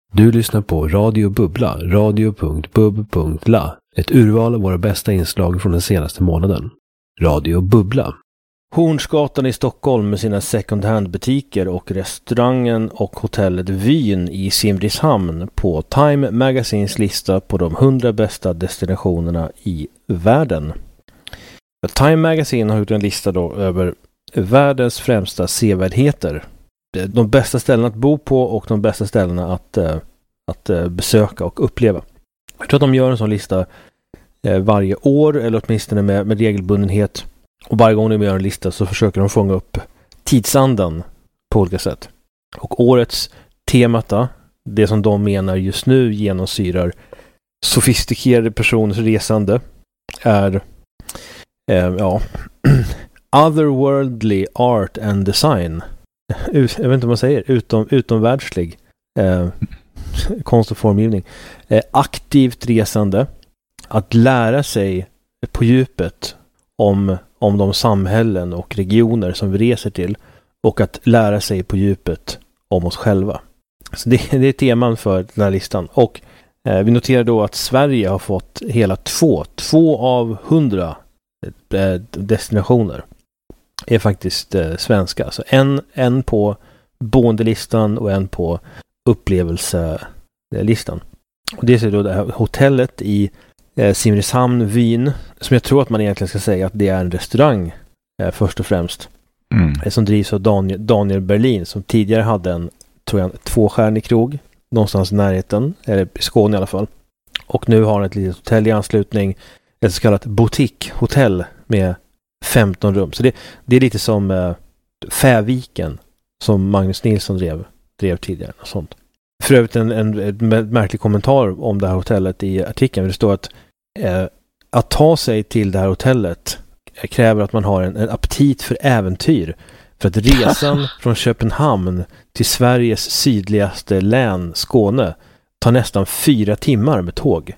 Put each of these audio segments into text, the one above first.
Du lyssnar på Radio Bubbla, radio.bub.la. Ett urval av våra bästa inslag från den senaste månaden. Radio Bubbla. Hornsgatan i Stockholm med sina second hand-butiker och restaurangen och hotellet Vyn i Simrishamn på Time Magazines lista på de 100 bästa destinationerna i världen. Time Magazine har gjort en lista då över världens främsta sevärdheter. De bästa ställena att bo på och de bästa ställena att besöka och uppleva. Jag tror att de gör en sån lista varje år eller åtminstone med regelbundenhet. Och varje gång de gör en lista så försöker de fånga upp tidsandan på olika sätt. Och årets temata, det som de menar just nu genomsyrar sofistikerade personers resande, är otherworldly art and design. Jag vet inte vad man säger, utomvärldslig konst och formgivning. Aktivt resande, att lära sig på djupet om de samhällen och regioner som vi reser till och att lära sig på djupet om oss själva. Så det är teman för den här listan. Och vi noterar då att Sverige har fått hela två av 100 destinationer är faktiskt svenska. Alltså en på boendelistan och en på upplevelselistan. Och det är då det här hotellet i Simrishamn, Vyn, som jag tror att man egentligen ska säga att det är en restaurang först och främst. Som drivs av Daniel Berlin, som tidigare hade en 2-stjärnig krog någonstans i närheten, eller i Skåne i alla fall. Och nu har han ett litet hotell i anslutning, ett så kallat boutique-hotell med 15 rum. Så det är lite som Fäviken som Magnus Nilsson drev tidigare och sånt. För övrigt en märklig kommentar om det här hotellet i artikeln. Det står att ta sig till det här hotellet kräver att man har en aptit för äventyr. För att resan från Köpenhamn till Sveriges sydligaste län, Skåne, tar nästan 4 timmar med tåg.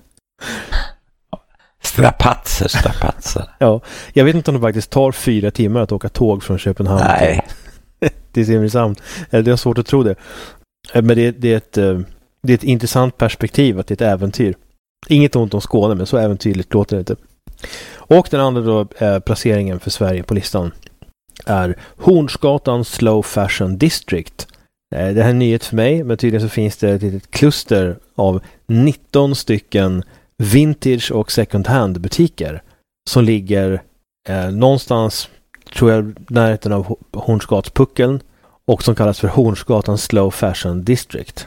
Strapatser. Ja, jag vet inte om det faktiskt tar 4 timmar att åka tåg från Köpenhamn till Simrishamn. Det är svårt att tro det. Men det är ett intressant perspektiv, att det är ett äventyr. Inget ont om Skåne, men så äventyrligt låter det inte. Och den andra då, placeringen för Sverige på listan är Hornsgatan Slow Fashion District. Det här är en nyhet för mig, men tydligen så finns det ett litet kluster av 19 stycken vintage och second hand butiker som ligger någonstans, tror jag, närheten av Hornsgatspuckeln, och som kallas för Hornsgatan Slow Fashion District.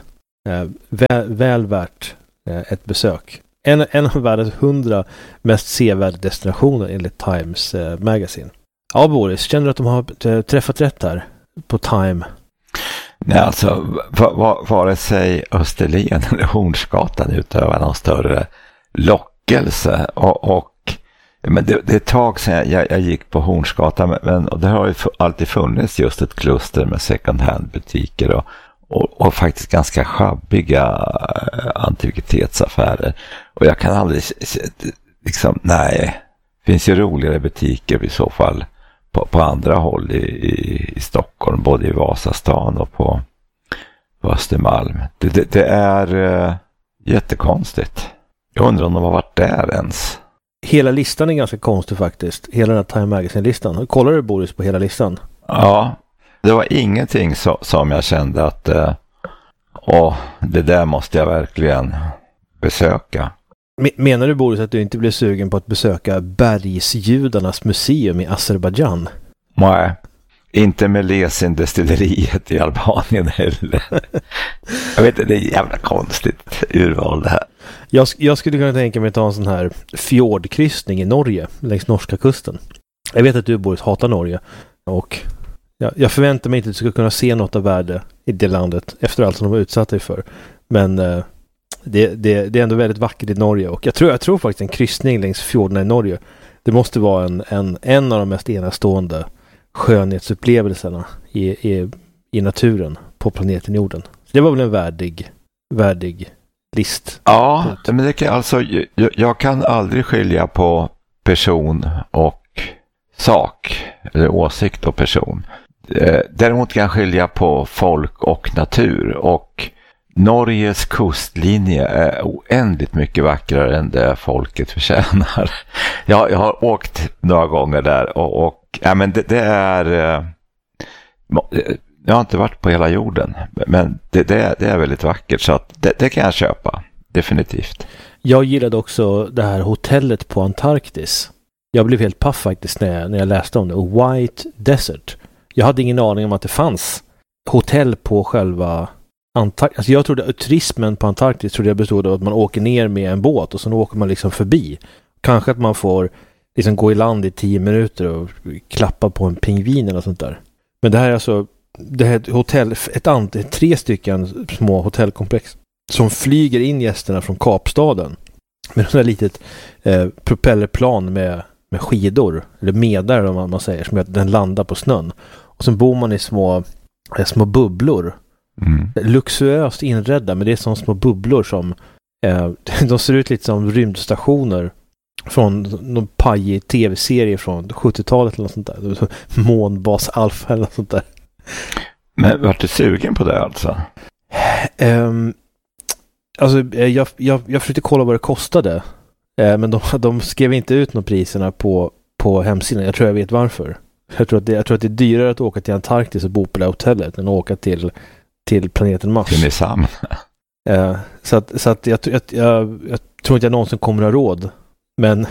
Väl värt ett besök. En av världens 100 mest sevärda destinationer enligt Times Magazine. Ja, Boris, känner du att de har träffat rätt här på Time? Nej, alltså vare sig Österlen eller Hornsgatan utövar någon större lockelse men det är ett tag sedan jag gick på Hornsgatan, och det har ju alltid funnits just ett kluster med second hand butiker och faktiskt ganska schabbiga antikvitetsaffärer, och jag kan aldrig det finns ju roligare butiker i så fall på andra håll i Stockholm, både i Vasastan och på Östermalm. Det är jättekonstigt. Jag undrar om de har varit där ens. Hela listan är ganska konstig faktiskt. Hela den här Time Magazine-listan. Kollar du, Boris, på hela listan? Ja, det var ingenting som jag kände att det där måste jag verkligen besöka. Menar du, Boris, att du inte blir sugen på att besöka bergsjudarnas museum i Azerbaijan? Nej, inte med Lesin-destilleriet i Albanien heller. Jag vet inte, det är jävla konstigt urval det här. Jag skulle kunna tänka mig att ta en sån här fjordkryssning i Norge, längs norska kusten. Jag vet att du, Boris, hatar Norge, och jag förväntar mig inte att du ska kunna se något av värde i det landet efter allt som de har utsatt dig för. Men det är ändå väldigt vackert i Norge, och jag tror faktiskt en kryssning längs fjorden i Norge, det måste vara en av de mest enastående skönhetsupplevelserna i naturen på planeten jorden. Så det var väl en värdig list. Ja, men det kan jag kan aldrig skilja på person och sak, eller åsikt och person. Däremot kan jag skilja på folk och natur, och Norges kustlinje är oändligt mycket vackrare än det folket förtjänar. Jag har åkt några gånger där och ja, men det är... Jag har inte varit på hela jorden, men det är väldigt vackert, så att det kan jag köpa, definitivt. Jag gillade också det här hotellet på Antarktis. Jag blev helt paff faktiskt när jag läste om det. White Desert. Jag hade ingen aning om att det fanns hotell på själva Antarktis. Alltså jag trodde turismen på Antarktis trodde jag bestod av att man åker ner med en båt och så åker man liksom förbi. Kanske att man får liksom gå i land i 10 minuter och klappa på en pingvin eller sånt där. Men det här är alltså det här är ett hotell, 3 stycken små hotellkomplex som flyger in gästerna från Kapstaden med ett litet propellerplan med skidor, eller medar om man säger, som att den landar på snön. Och sen bor man i små bubblor. Luxuöst inredda, men det är som små bubblor som de ser ut lite som rymdstationer från någon pajig tv-serie från 70-talet eller något sånt där. Månbas Alpha eller något sånt där. Men var du sugen på det alltså? Alltså jag försökte kolla vad det kostade. Men de skrev inte ut några priserna på hemsidan. Jag tror jag vet varför. Jag tror att det är dyrare att åka till Antarktis och bo på det hotellet än att åka till planeten Mars. Det är samma. Så att jag tror inte jag någonsin kommer att ha råd. Men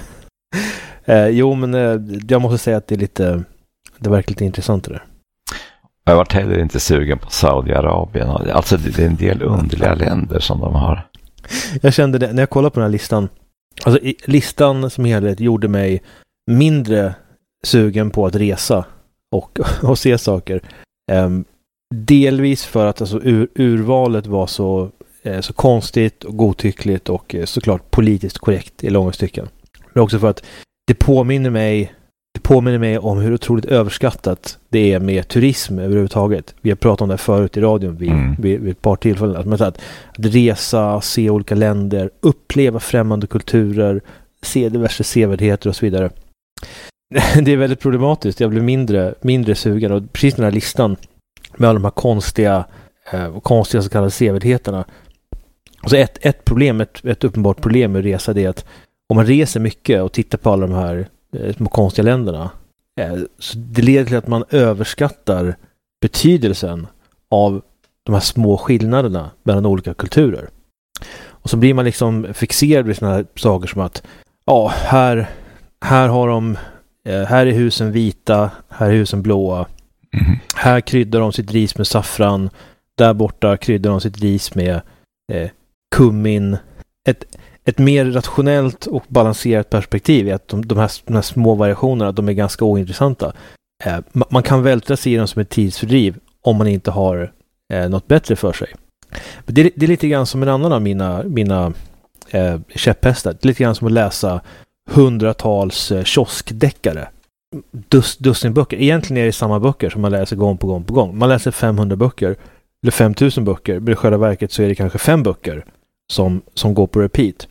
jag måste säga att det verkar lite intressant det där. Jag har varit heller inte sugen på Saudiarabien. Alltså det är en del underliga länder som de har. Jag kände det när jag kollade på den här listan. Alltså listan som helhet gjorde mig mindre sugen på att resa och se saker. Delvis för att alltså, urvalet var så konstigt och godtyckligt och såklart politiskt korrekt i långa stycken. Men också för att det påminner mig om hur otroligt överskattat det är med turism överhuvudtaget. Vi har pratat om det förut i radion vid ett par tillfällen. Att resa, se olika länder, uppleva främmande kulturer, se diverse sevärdheter och så vidare. Det är väldigt problematiskt. Jag blir mindre sugen. Och precis den här listan med alla de här konstiga så kallade sevärdheterna. Och så ett uppenbart problem med att resa, det är att om man reser mycket och tittar på alla de här små konstiga länderna, så det leder till att man överskattar betydelsen av de här små skillnaderna mellan olika kulturer. Och så blir man liksom fixerad vid såna här saker som att här är husen vita, här är husen blåa. Här kryddar de sitt ris med saffran, där borta kryddar de sitt ris med kummin. Ett mer rationellt och balanserat perspektiv är att de här små variationerna, de är ganska ointressanta. Man kan vältra sig i dem som ett tidsfördriv om man inte har något bättre för sig. Men det är lite grann som en annan av mina käpphästar. Det är lite grann som att läsa hundratals kioskdeckare. Dussinböcker. Egentligen är det samma böcker som man läser gång på gång. Man läser 500 böcker eller 5000 böcker. Men i själva verket så är det kanske 5 böcker som går på repeat.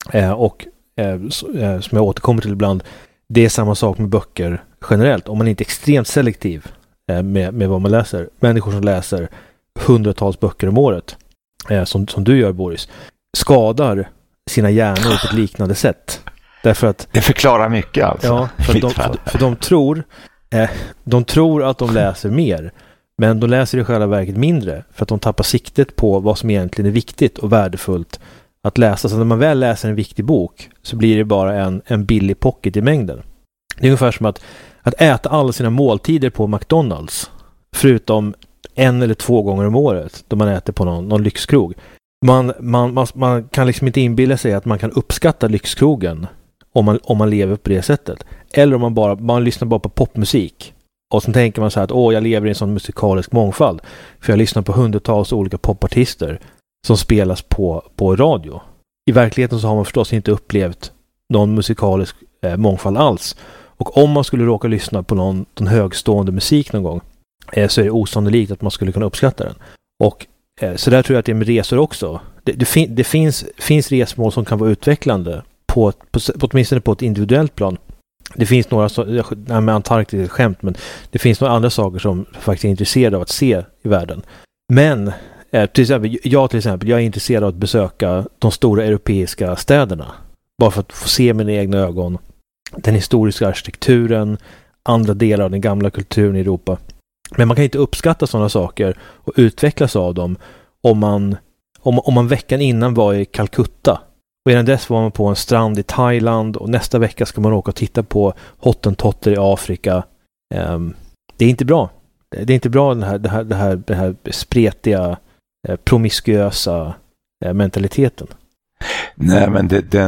Som jag återkommer till ibland, det är samma sak med böcker generellt. Om man inte är extremt selektiv med vad man läser. Människor som läser hundratals böcker om året, som du gör, Boris, skadar sina hjärnor på ett liknande sätt. Därför att det förklarar mycket alltså. Ja, för de tror att de läser mer, men de läser i själva verket mindre för att de tappar siktet på vad som egentligen är viktigt och värdefullt att läsa. Så när man väl läser en viktig bok så blir det bara en billig pocket i mängden. Det är ungefär som att äta alla sina måltider på McDonald's, förutom 1 eller 2 gånger om året då man äter på någon lyxkrog. Man kan liksom inte inbilla sig att man kan uppskatta lyxkrogen om man lever på det sättet. Eller om man lyssnar bara på popmusik. Och så tänker man så här att jag lever i en sån musikalisk mångfald. För jag lyssnar på hundratals olika popartister som spelas på radio. I verkligheten så har man förstås inte upplevt någon musikalisk mångfald alls. Och om man skulle råka lyssna på någon högstående musik någon gång, så är det osannolikt att man skulle kunna uppskatta den. Och så där tror jag att det är med resor också. Det finns resmål som kan vara utvecklande åtminstone på ett individuellt plan. Det finns några med Antarktis är skämt, men det finns några andra saker som faktiskt är intresserade av att se i världen. Men Till exempel, jag är intresserad av att besöka de stora europeiska städerna. Bara för att få se med egna ögon den historiska arkitekturen, andra delar av den gamla kulturen i Europa. Men man kan inte uppskatta sådana saker och utvecklas av dem om man veckan innan var i Calcutta. Och innan dess var man på en strand i Thailand och nästa vecka ska man åka och titta på hottentotter i Afrika. Det är inte bra. Det är inte bra den här spretiga, promiskuösa mentaliteten. Nej, men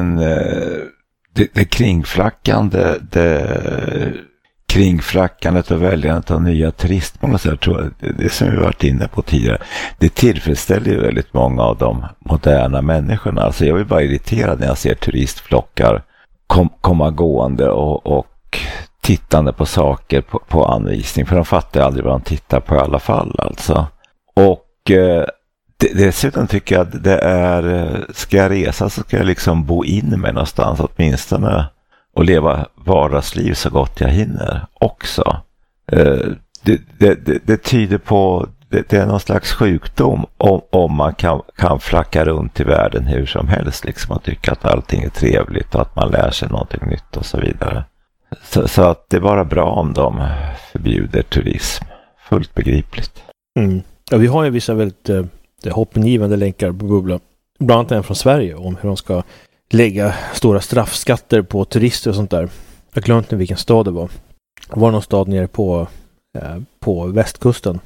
det kringflackandet och väljandet av nya turistmål, så jag tror det som vi varit inne på tidigare, det tillfredsställer ju väldigt många av de moderna människorna. Alltså jag blir bara irriterad när jag ser turistflockar komma gående och tittande på saker på anvisning, för de fattar aldrig vad de tittar på i alla fall alltså. Och dessutom tycker jag att det är, ska jag resa så ska jag liksom bo in mig någonstans åtminstone och leva vardagsliv så gott jag hinner också. Det tyder på, det är någon slags sjukdom om man kan flacka runt i världen hur som helst liksom, och tycka att allting är trevligt och att man lär sig någonting nytt och så vidare. Så att det är bara bra om de förbjuder turism. Fullt begripligt. Ja, vi har ju vissa väldigt hoppingivande länkar på Bubbla. Bland annat en från Sverige om hur de ska lägga stora straffskatter på turister och sånt där. Jag glömde inte vilken stad det var. Det var någon stad nere på västkusten.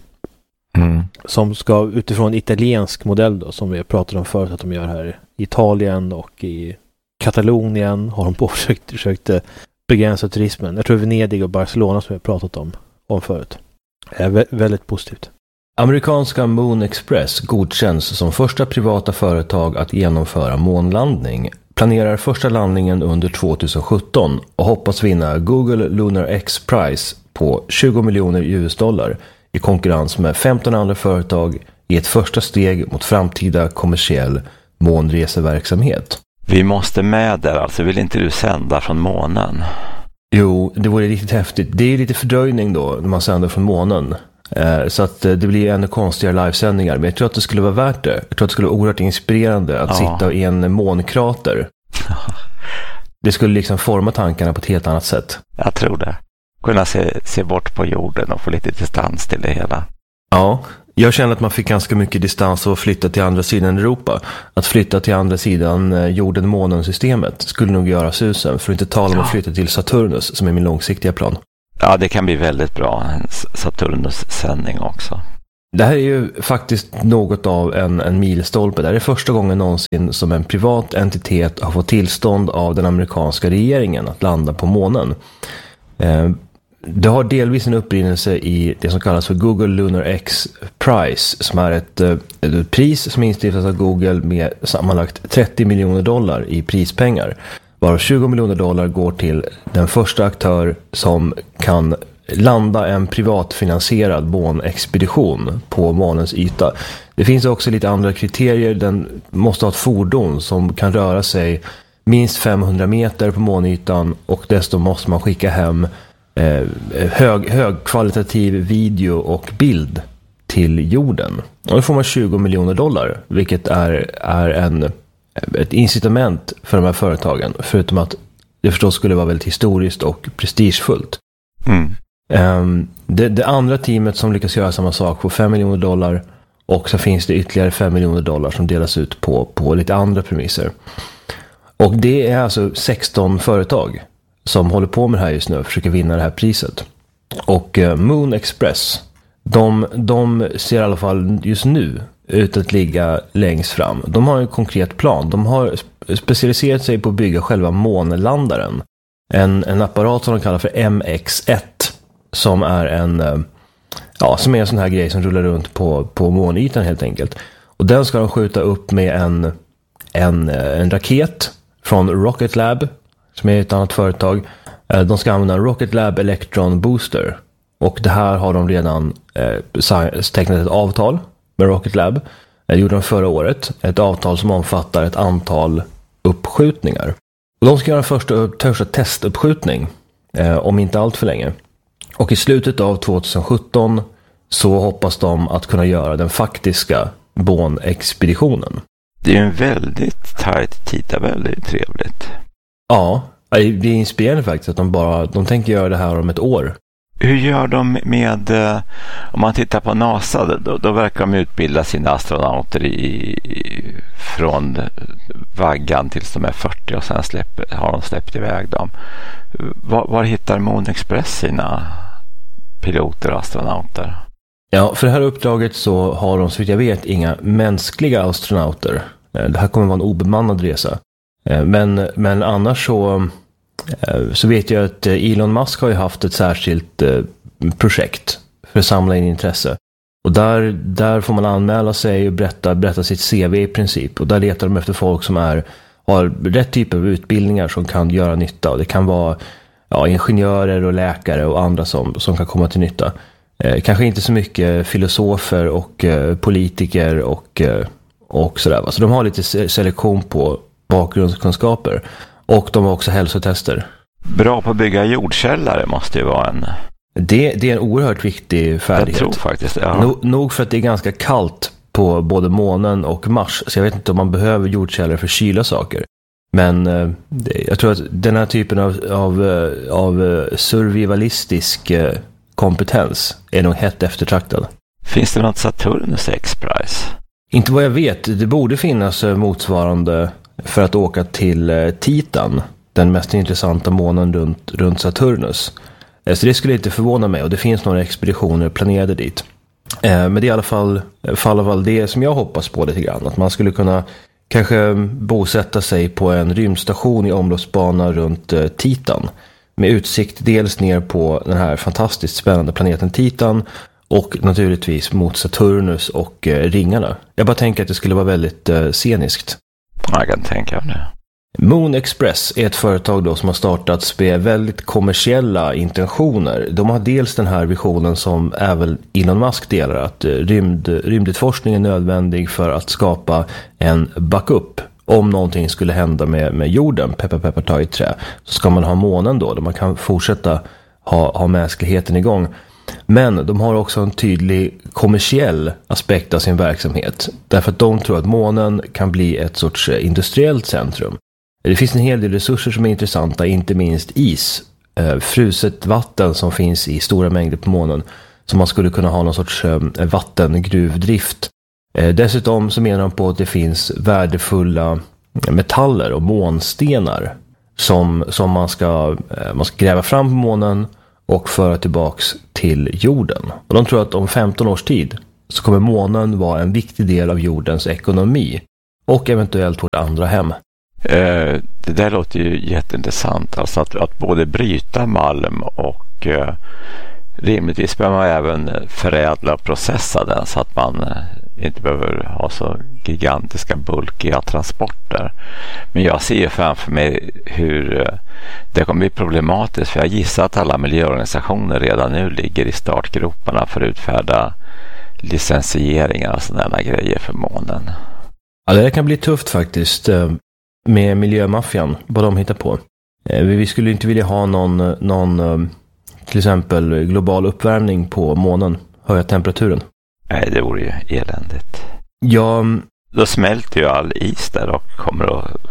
Som ska utifrån italiensk modell då, som vi pratade om förut att de gör här i Italien och i Katalonien har de försökt begränsa turismen. Jag tror Venedig och Barcelona som vi har pratat om förut. Det är väldigt positivt. Amerikanska Moon Express godkänns som första privata företag att genomföra månlandning. Planerar första landningen under 2017 och hoppas vinna Google Lunar X Prize på 20 miljoner US-dollar i konkurrens med 15 andra företag i ett första steg mot framtida kommersiell månreseverksamhet. Vi måste med där, alltså vill inte du sända från månen? Jo, det vore riktigt häftigt. Det är lite fördröjning då när man sänder från månen. Så att det blir ännu konstigare livesändningar. Men jag tror att det skulle vara värt det. Jag tror att det skulle vara oerhört inspirerande att sitta i en månkrater. Det skulle liksom forma tankarna på ett helt annat sätt. Jag tror det. Kunna se bort på jorden och få lite distans till det hela. Ja, jag känner att man fick ganska mycket distans och flytta till andra sidan Europa. Att flytta till andra sidan jorden-månen-systemet skulle nog göra susen. För att inte tala om att flytta till Saturnus som är min långsiktiga plan. Ja, det kan bli väldigt bra. En Saturnus-sändning också. Det här är ju faktiskt något av en milstolpe. Det här är första gången någonsin som en privat entitet har fått tillstånd av den amerikanska regeringen att landa på månen. Det har delvis en upprinnelse i det som kallas för Google Lunar X Prize, som är ett pris som instiftas av Google med sammanlagt $30 miljoner i prispengar. Varav $20 miljoner går till den första aktör som kan landa en privatfinansierad månexpedition på månens yta. Det finns också lite andra kriterier. Den måste ha ett fordon som kan röra sig minst 500 meter på månytan och dessutom måste man skicka hem högkvalitativ video och bild till jorden. Och då får man $20 miljoner, vilket är ett incitament för de här företagen, förutom att det förstås skulle vara väldigt historiskt och prestigefullt. Det andra teamet som lyckas göra samma sak får $5 miljoner och så finns det ytterligare $5 miljoner som delas ut på lite andra premisser. Och det är alltså 16 företag som håller på med det här just nu och försöker vinna det här priset. Och Moon Express, de ser i alla fall just nu ut att ligga längst fram. De har en konkret plan. De har specialiserat sig på att bygga själva månlandaren. En apparat som de kallar för MX1, som är en sån här grej som rullar runt på månytan helt enkelt. Och den ska de skjuta upp med en raket från Rocket Lab, som är ett annat företag. De ska använda en Rocket Lab Electron Booster. Och det här har de redan tecknat ett avtal med Rocket Lab. Det gjorde de förra året. Ett avtal som omfattar ett antal uppskjutningar. Och de ska göra en första testuppskjutning om inte allt för länge. Och i slutet av 2017 så hoppas de att kunna göra den faktiska Bourne-expeditionen. Det är ju en väldigt tajt tidtabell, det är trevligt. Ja, det är inspirerande faktiskt att de tänker göra det här om ett år. Hur gör de med, om man tittar på NASA, då verkar de utbilda sina astronauter från vaggan tills de är 40 och sen har de släppt iväg dem. Var hittar Moon Express sina piloter och astronauter? Ja, för det här uppdraget så har de, så vitt jag vet, inga mänskliga astronauter. Det här kommer vara en obemannad resa. Men annars så vet jag att Elon Musk har ju haft ett särskilt projekt för att samla in intresse. Och där får man anmäla sig och berätta sitt CV i princip. Och där letar de efter folk som har rätt typ av utbildningar som kan göra nytta. Och det kan vara ingenjörer och läkare och andra som kan komma till nytta. Kanske inte så mycket filosofer och politiker och sådär. Så de har lite selektion på bakgrundskunskaper. Och de har också hälsotester. Bra på att bygga jordkällare måste ju vara en... Det är en oerhört viktig färdighet. Jag tror faktiskt, ja. Nog för att det är ganska kallt på både månen och Mars. Så jag vet inte om man behöver jordkällare för kyla saker. Men jag tror att den här typen av survivalistisk kompetens är nog hett eftertraktad. Finns det något Saturnus X-Prize? Inte vad jag vet. Det borde finnas motsvarande för att åka till Titan. Den mest intressanta månen runt Saturnus. Så det skulle inte förvåna mig, och det finns några expeditioner planerade dit. Men det är i alla fall det som jag hoppas på lite grann. Att man skulle kunna kanske bosätta sig på en rymdstation i omloppsbana runt Titan. Med utsikt dels ner på den här fantastiskt spännande planeten Titan och naturligtvis mot Saturnus och ringarna. Jag bara tänker att det skulle vara väldigt sceniskt. Jag kan tänka det. Moon Express är ett företag då som har startats med väldigt kommersiella intentioner. De har dels den här visionen som även Elon Musk delar, att rymdutforskning är nödvändig för att skapa en backup. Om någonting skulle hända med jorden, peppar ta i trä, så ska man ha månen då man kan fortsätta ha mänskligheten igång. Men de har också en tydlig kommersiell aspekt av sin verksamhet. Därför att de tror att månen kan bli ett sorts industriellt centrum. Det finns en hel del resurser som är intressanta, inte minst is. Fruset vatten som finns i stora mängder på månen. Så man skulle kunna ha någon sorts vattengruvdrift. Dessutom så menar de på att det finns värdefulla metaller och månstenar som man ska gräva fram på månen och föra tillbaks till jorden. Och de tror att om 15 års tid så kommer månen vara en viktig del av jordens ekonomi och eventuellt vårt andra hem. Det där låter ju jätteintressant. Alltså att både bryta malm och rimligtvis behöver man även förädla och processa den så att man inte behöver ha så gigantiska bulkiga transporter. Men jag ser ju framför mig hur det kommer bli problematiskt, för jag gissar att alla miljöorganisationer redan nu ligger i startgroparna för att utfärda licensieringar och sådana grejer för månen. Ja, det kan bli tufft faktiskt med miljömaffian, vad de hittar på. Vi skulle inte vilja ha någon till exempel global uppvärmning på månen, höja temperaturen. Nej, det vore ju eländigt. Ja, då smälter ju all is där och kommer att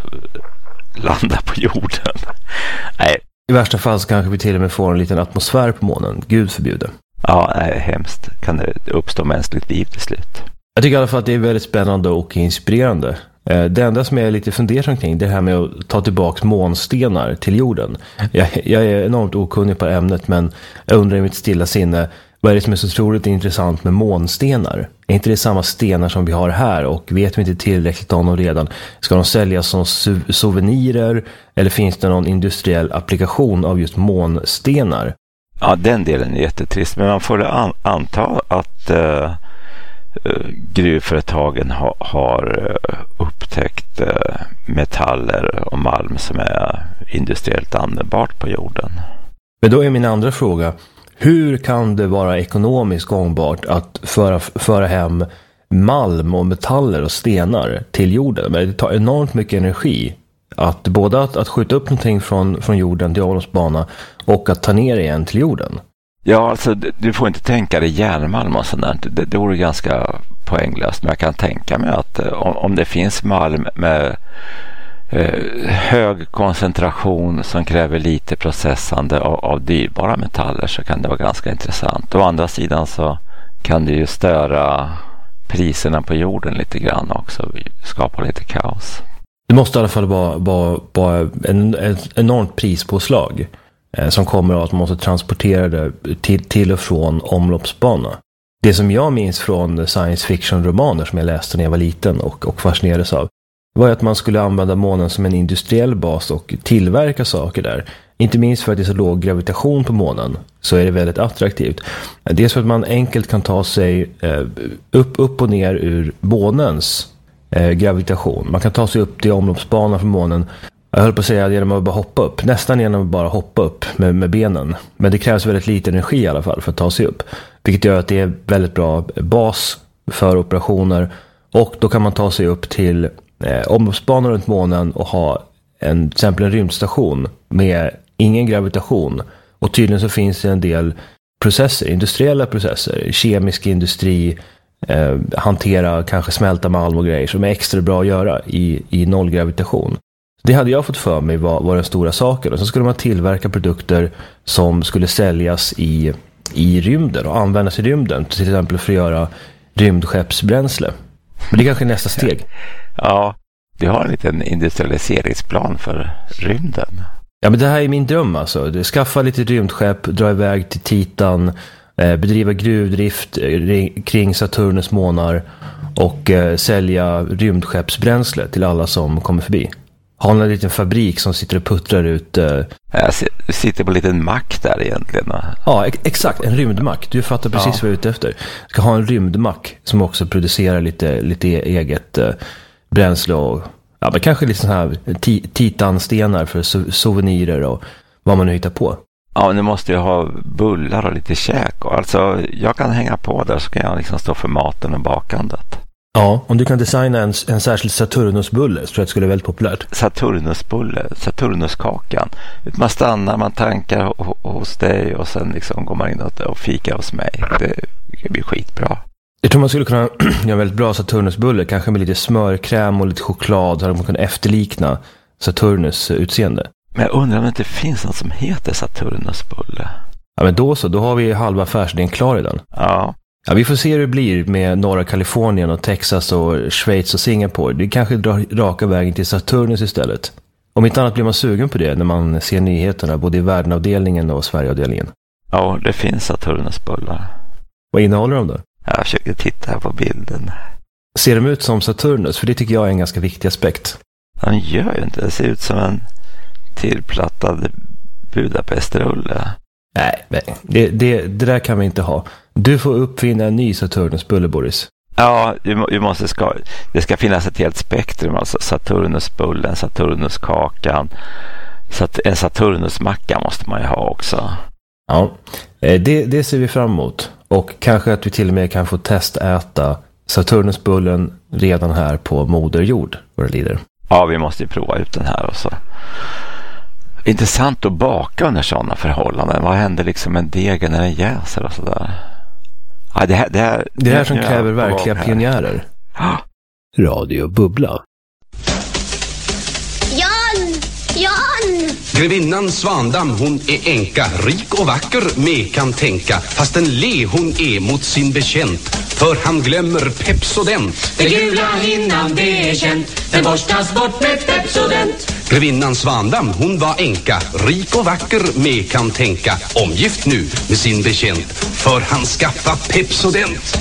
landa på jorden. Nej. I värsta fall så kanske vi till och med får en liten atmosfär på månen. Gud förbjude. Ja, nej, hemskt. Kan det uppstå mänskligt liv till slut? Jag tycker i alla fall att det är väldigt spännande och inspirerande. Det enda som jag är lite fundersam kring, det här med att ta tillbaka månstenar till jorden. Jag är enormt okunnig på ämnet, men jag undrar i mitt stilla sinne, vad är det som är så otroligt intressant med månstenar? Är inte det samma stenar som vi har här, och vet vi inte tillräckligt om dem redan? Ska de säljas som souvenirer, eller finns det någon industriell applikation av just månstenar? Ja, den delen är jättetrist, men man får anta att gruvföretagen har upptäckt metaller och malm som är industriellt användbart på jorden. Men då är min andra fråga, hur kan det vara ekonomiskt gångbart att föra hem malm och metaller och stenar till jorden? Men det tar enormt mycket energi att både att skjuta upp någonting från jorden till omloppsbana och att ta ner det igen till jorden. Ja, alltså du får inte tänka dig järnmalm och sånt där. Det vore ganska poänglöst. Men jag kan tänka mig att om det finns malm med hög koncentration som kräver lite processande av dyrbara metaller, så kan det vara ganska intressant. Å andra sidan så kan det ju störa priserna på jorden lite grann också, skapa lite kaos. Det måste i alla fall vara ett enormt prispåslag som kommer av att man måste transportera det till och från omloppsbana. Det som jag minns från science fiction-romaner som jag läste när jag var liten och fascinerades av, var att man skulle använda månen som en industriell bas och tillverka saker där. Inte minst för att det är så låg gravitation på månen, så är det väldigt attraktivt. Dels för att man enkelt kan ta sig upp och ner ur månens gravitation. Man kan ta sig upp till omloppsbanan från månen. Jag höll på att säga genom att bara hoppa upp. Nästan genom att bara hoppa upp med benen. Men det krävs väldigt lite energi i alla fall för att ta sig upp. Vilket gör att det är väldigt bra bas för operationer. Och då kan man ta sig upp till omloppsbanan runt månen och ha till exempel en rymdstation med ingen gravitation. Och tydligen så finns det en del processer, industriella processer, kemisk industri, hantera kanske smälta malm och grejer som är extra bra att göra i nollgravitation. Det hade jag fått för mig var den stora saken. Och så skulle man tillverka produkter som skulle säljas i rymden och användas i rymden, till exempel för att göra rymdskeppsbränsle. Men det är kanske är nästa steg. Ja, vi har en liten industrialiseringsplan för rymden. Ja, men det här är min dröm alltså. Skaffa lite rymdskepp, dra iväg till Titan, bedriva gruvdrift kring Saturnus månar och sälja rymdskeppsbränsle till alla som kommer förbi. Ha en liten fabrik som sitter och puttrar ut... Jag sitter på en liten mack där egentligen. Ja, exakt. En rymdmack. Du fattar precis vad jag är ute efter. Ska ha en rymdmack som också producerar lite eget bränsle och men kanske lite sån här titanstenar för souvenirer och vad man nu hittar på. Ja, men du måste ju ha bullar och lite käk. Och alltså, jag kan hänga på där, så kan jag liksom stå för maten och bakandet. Ja, om du kan designa en särskild Saturnusbulle, så tror jag att det skulle vara väldigt populärt. Saturnusbulle, Saturnuskakan. Man stannar, man tankar hos dig och sen liksom går man in och fikar hos mig. Det blir skitbra. Jag tror man skulle kunna göra en väldigt bra Saturnusbulle, kanske med lite smörkräm och lite choklad, så att man kan efterlikna Saturnus utseende. Men jag undrar om det inte finns något som heter Saturnusbulle. Ja, men då har vi halva affärsidén klar i den. Ja. Ja, vi får se hur det blir med norra Kalifornien och Texas och Schweiz och Singapore. Det kanske drar raka vägen till Saturnus istället. Om inte annat blir man sugen på det när man ser nyheterna både i världenavdelningen och Sverigeavdelningen. Ja, det finns Saturnusbullar. Vad innehåller de då? Jag försöker titta här på bilden. Ser de ut som Saturnus? För det tycker jag är en ganska viktig aspekt. De gör ju inte. Det ser ut som en tillplattad Budapestrulle. Nej, det där kan vi inte ha. Du får uppfinna en ny Saturnusbulle, Boris. Ja, det ska finnas ett helt spektrum. Alltså Saturnusbullen, Saturnuskakan. En Saturnusmacka måste man ju ha också. Ja, det ser vi fram emot. Och kanske att vi till och med kan få testäta Saturnusbullen redan här på Moder Jord, vad det lider. Ja, vi måste ju prova ut den här också. Intressant att baka under sådana förhållanden. Vad händer liksom med degen när den jäser och sådär? Ja, det här som kräver verkliga pionjärer. Radio Bubbla. Jan! Grevinnan Svandam, hon är änka, rik och vacker, med kan tänka. Fast en le hon är mot sin bekänt, för han glömmer Pepsodent. Den gula hinnan, det är känt, den borstas bort med Pepsodent. Grevinnan Svandam, hon var änka, rik och vacker, med kan tänka. Omgift nu med sin bekänt, för han skaffa Pepsodent.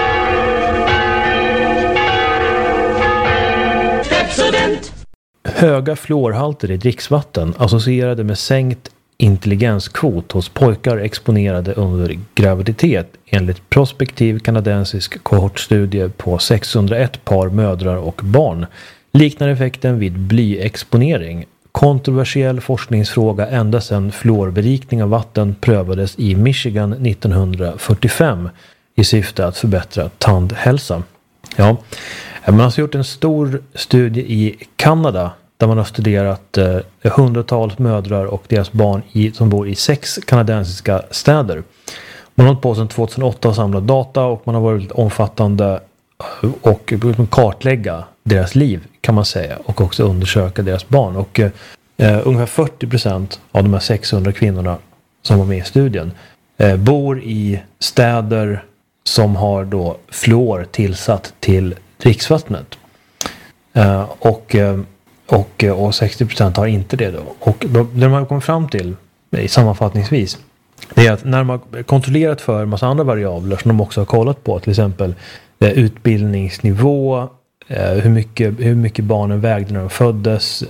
Pepsodent. Höga fluorhalter i dricksvatten associerade med sänkt intelligenskvot hos pojkar exponerade under graviditet enligt prospektiv kanadensisk kohortstudie på 601 par mödrar och barn liknar effekten vid blyexponering. Kontroversiell forskningsfråga ända sedan fluorberikning av vatten prövades i Michigan 1945 i syfte att förbättra tandhälsa. Ja, man har alltså gjort en stor studie i Kanada där man har studerat hundratals mödrar och deras barn som bor i 6 kanadensiska städer. Man har hållit på sedan 2008 och samlat data och man har varit omfattande och kartlägga deras liv kan man säga och också undersöka deras barn. Och ungefär 40% av de här 600 kvinnorna som var med i studien bor i städer som har då fluor tillsatt till dricksvattnet. Och 60% har inte det då. Och det de har kommit fram till sammanfattningsvis, det är att när man kontrollerat för en massa andra variabler som de också har kollat på, till exempel utbildningsnivå, hur mycket barnen vägde när de föddes,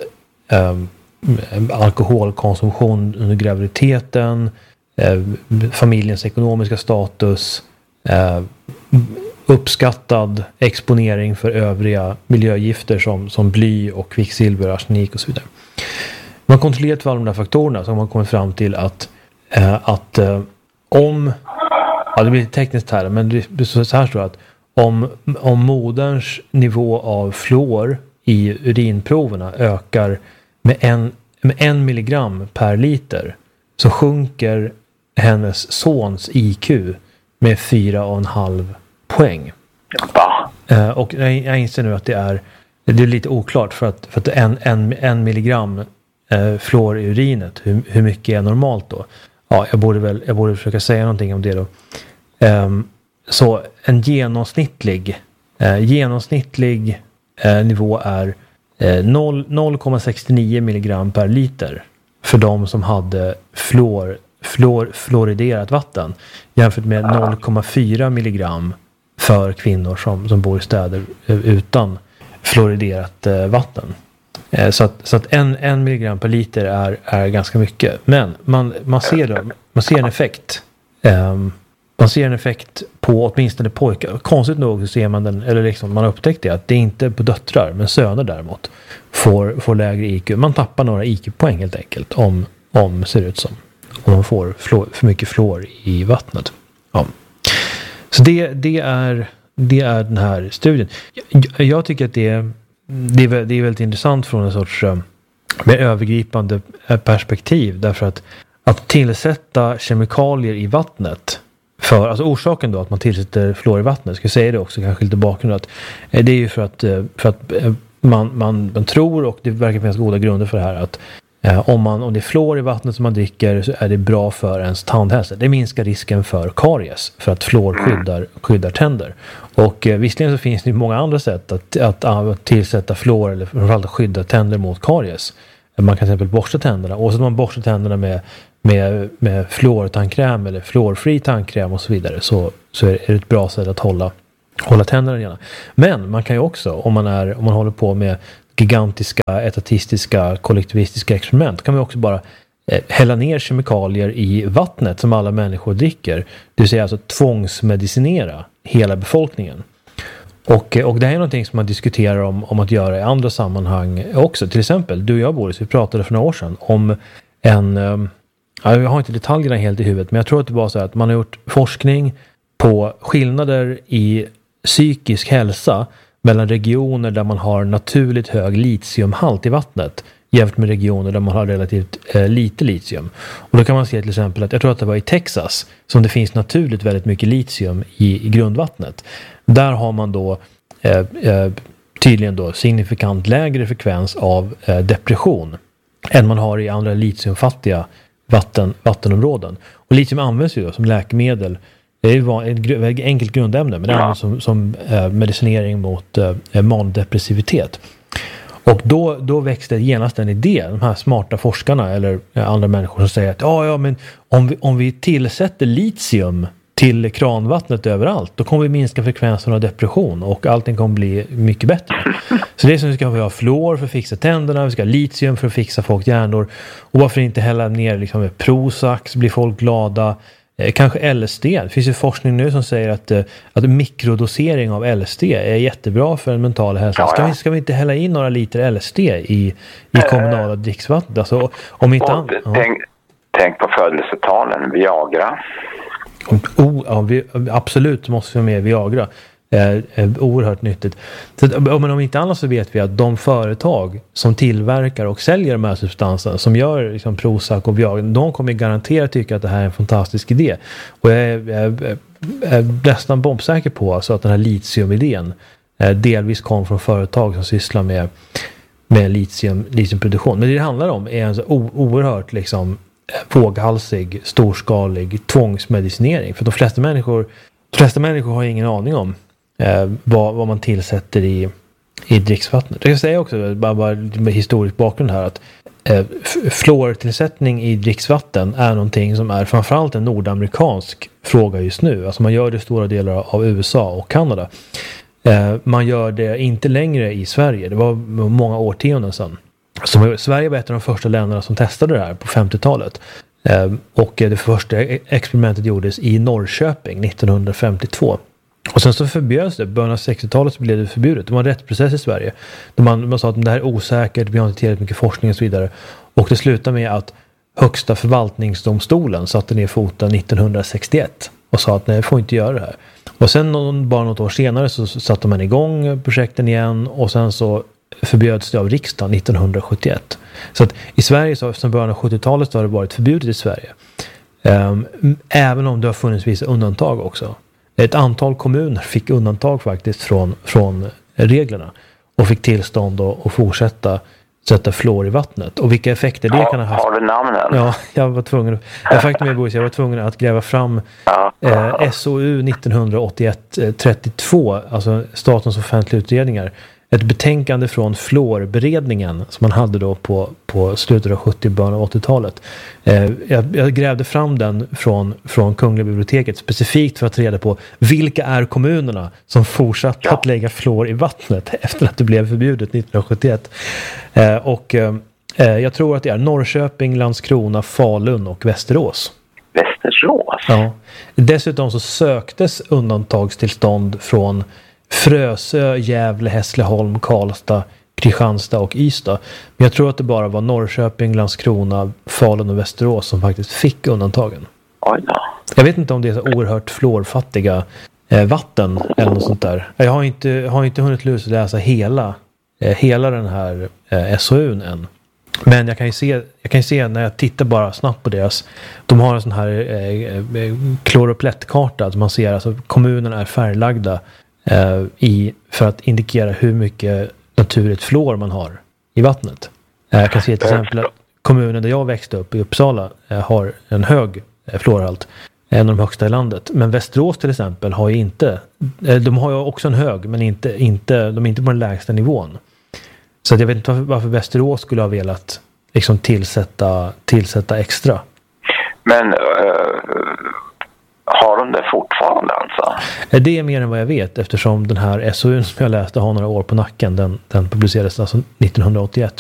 alkoholkonsumtion under graviditeten, familjens ekonomiska status, uppskattad exponering för övriga miljögifter som bly och kvicksilver, arsenik och så vidare. Man har kontrollerat för alla de där faktorerna så har man kommit fram till att om, ja det blir tekniskt här, men det så här står att om moderns nivå av fluor i urinproverna ökar med en milligram per liter så sjunker hennes sons IQ med 4,5 poäng. Och jag inser nu att det är lite oklart för att en milligram fluor i urinet, hur mycket är normalt då? Ja, jag borde försöka säga någonting om det då. Så en genomsnittlig nivå är 0,69 milligram per liter för de som hade fluoriderat vatten jämfört med 0,4 milligram för kvinnor som bor i städer utan fluoriderat vatten. Så att en milligram per liter är ganska mycket. Men man ser en effekt. Man ser en effekt på åtminstone pojkar. Konstigt nog så ser man den, eller liksom man har upptäckt det, att det är inte på döttrar, men söner däremot får lägre IQ. Man tappar några IQ-poäng helt enkelt om ser ut som. Om man får för mycket fluor i vattnet. Ja. Så det är den här studien. Jag tycker att det är väldigt intressant från en sorts mer övergripande perspektiv. Därför att tillsätta kemikalier i vattnet, alltså orsaken då att man tillsätter fluor i vattnet, ska jag säga det också, kanske lite bakgrund, att det är ju för att man tror, och det verkar finnas goda grunder för det här, att om det är fluor i vattnet som man dricker så är det bra för ens tandhälsa. Det minskar risken för karies, för att fluor skyddar tänder. Och visserligen så finns det många andra sätt att tillsätta fluor, eller framförallt att skydda tänder mot karies. Man kan till exempel borsta tänderna, och så man borstar tänderna med fluortandkräm eller fluorfri tandkräm och så vidare, så är det ett bra sätt att hålla tänderna rena. Men man kan ju också, om man håller på med gigantiska, etatistiska, kollektivistiska experiment, kan man också bara hälla ner kemikalier i vattnet som alla människor dricker. Det vill säga alltså tvångsmedicinera hela befolkningen. Och det här är någonting som man diskuterar om att göra i andra sammanhang också. Till exempel, du och jag, Boris, vi pratade för några år sedan om jag har inte detaljerna helt i huvudet, men jag tror att det var så att man har gjort forskning på skillnader i psykisk hälsa mellan regioner där man har naturligt hög litiumhalt i vattnet jämfört med regioner där man har relativt lite litium. Och då kan man se till exempel att, jag tror att det var i Texas, som det finns naturligt väldigt mycket litium i grundvattnet. Där har man då tydligen då signifikant lägre frekvens av depression än man har i andra litiumfattiga vattenområden. Och litium används ju då som läkemedel. Det är ett enkelt grundämne, men det används som medicinering mot mandepressivitet. Och då växte genast en idé, de här smarta forskarna eller andra människor som säger att men om vi tillsätter litium till kranvattnet överallt, då kommer vi minska frekvensen av depression och allting kommer bli mycket bättre. Så det är som vi ska ha fluor för att fixa tänderna, vi ska ha litium för att fixa folks hjärnor, och varför inte hälla ner liksom Prozac, blir folk glada. Kanske LSD. Det finns ju forskning nu som säger att mikrodosering av LSD är jättebra för en mental hälsa. Ska vi inte hälla in några liter LSD i kommunala dricksvatten? Alltså, om inte tänk på födelsetalen, Viagra. Absolut måste vi ha med Viagra. Oerhört nyttigt. Så, men om inte annat så vet vi att de företag som tillverkar och säljer de här substanserna, som gör liksom Prozac och Viagra, de kommer garanterat tycka att det här är en fantastisk idé. Och jag är nästan bombsäker på alltså att den här litiumidén delvis kom från företag som sysslar med litiumproduktion. Men det handlar om är en så oerhört liksom våghalsig, storskalig tvångsmedicinering. För de flesta människor har ingen aning om vad man tillsätter i dricksvattnet. Jag kan säga också, bara med historisk bakgrund här, att fluortillsättning i dricksvatten är någonting som är framförallt en nordamerikansk fråga just nu. Alltså man gör det i stora delar av USA och Kanada. Man gör det inte längre i Sverige. Det var många årtionden sedan. Så Sverige var ett av de första länderna som testade det här på 50-talet. Och det första experimentet gjordes i Norrköping 1952. Och sen så förbjöds det. Början av 60-talet så blev det förbjudet. Det var en rättsprocess i Sverige. Man sa att det här är osäkert, vi har inte tillräckligt mycket forskning och så vidare. Och det slutade med att Högsta förvaltningsdomstolen satte ner foten 1961 och sa att nej, jag får inte göra det här. Och sen bara något år senare så satte man igång projekten igen och sen så förbjöds det av riksdagen 1971. Så att i Sverige så sen början av 70-talet så har det varit förbjudet i Sverige. Även om det har funnits vissa undantag också. Ett antal kommuner fick undantag faktiskt från reglerna och fick tillstånd att fortsätta sätta fluor i vattnet. Och vilka effekter det kan ha haft. Har du namnen? Ja, jag var tvungen att gräva fram SOU 1981-32, alltså Statens offentliga utredningar. Ett betänkande från fluorberedningen som man hade då på slutet av 70- början av 80-talet. Jag grävde fram den från Kungliga biblioteket specifikt för att reda på vilka är kommunerna som fortsatte att lägga fluor i vattnet efter att det blev förbjudet 1971. Jag tror att det är Norrköping, Landskrona, Falun och Västerås. Västerås? Ja. Dessutom så söktes undantagstillstånd från Frösö, Gävle, Hässleholm, Karlstad, Kristianstad och Ystad. Men jag tror att det bara var Norrköping, Landskrona, Falun och Västerås som faktiskt fick undantagen. Oj då. Jag vet inte om det är så oerhört fluorfattiga vatten eller något sånt där. Jag har inte hunnit läsa hela den här SOUn än. Men jag kan ju se när jag tittar bara snabbt på deras, de har en sån här kloroplettkarta att man ser alltså kommunerna är färglagda för att indikera hur mycket naturligt fluor man har i vattnet. Jag kan se till exempel att kommunen där jag växte upp i Uppsala har en hög fluorhalt, en av de högsta i landet. Men Västerås till exempel har ju inte, de har ju också en hög men de är inte på den lägsta nivån. Så att jag vet inte varför Västerås skulle ha velat liksom tillsätta extra. Men har de det fortfarande alltså? Det är mer än vad jag vet eftersom den här SOUn som jag läste har några år på nacken. Den publicerades alltså 1981.